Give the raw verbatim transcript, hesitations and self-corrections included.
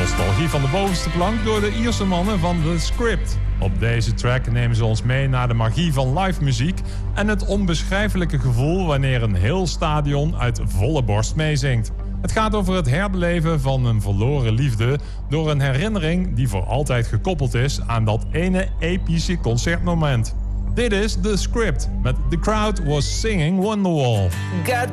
Nostalgie van de bovenste plank door de Ierse mannen van The Script. Op deze track nemen ze ons mee naar de magie van live muziek en het onbeschrijfelijke gevoel wanneer een heel stadion uit volle borst meezingt. Het gaat over het herbeleven van een verloren liefde door een herinnering die voor altijd gekoppeld is aan dat ene epische concertmoment. Dit is The Script met The Crowd Was Singing Wonderwall. Got